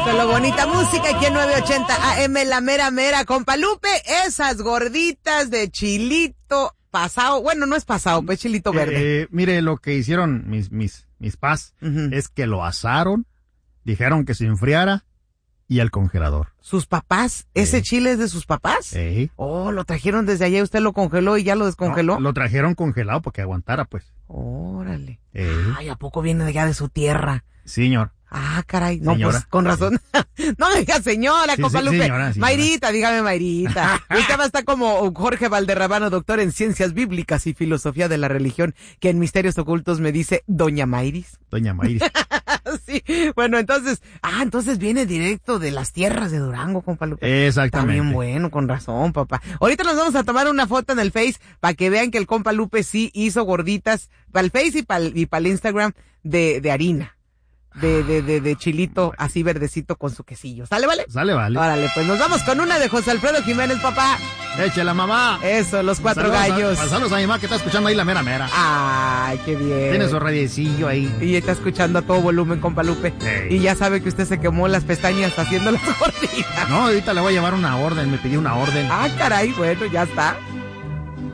Solo bonita música aquí en 980 AM, la mera mera, compa Lupe, esas gorditas de chilito pasado, bueno, no es pasado, pues chilito verde. Mire, lo que hicieron mis pas es que lo asaron, dijeron que se enfriara y al congelador. ¿Sus papás? ¿Ese chile es de sus papás? Oh, lo trajeron desde allá, usted lo congeló y ya lo descongeló. No, lo trajeron congelado porque aguantara, pues. Órale. Ay, ¿a poco viene de allá de su tierra? Sí, señor. Ah, caray. No, señora. pues, con razón. No me diga señora, Sí, compa sí, Lupe. señora. Mayrita, dígame Mayrita. Usted va a estar como Jorge Valderrabano, doctor en ciencias bíblicas y filosofía de la religión, que en misterios ocultos me dice Doña Mayris. Doña Mayris. Sí, bueno, entonces viene directo de las tierras de Durango, compa Lupe. Exactamente. Está bien bueno, con razón, papá. Ahorita nos vamos a tomar una foto en el Face para que vean que el compa Lupe sí hizo gorditas para el Face y para el Instagram de harina. De chilito así verdecito con su quesillo. ¿Sale, vale? Sale, vale. Órale, pues nos vamos con una de José Alfredo Jiménez, papá. Échela, mamá. Eso, los cuatro gallos. Saludos a mi mamá que está escuchando ahí la mera mera. Ay, qué bien. Tiene su radiecillo ahí. Y está escuchando a todo volumen, compa Lupe. Hey. Y ya sabe que usted se quemó las pestañas haciendo las gorditas. No, ahorita le voy a llevar una orden, me pidió una orden. Ah, caray, bueno, ya está.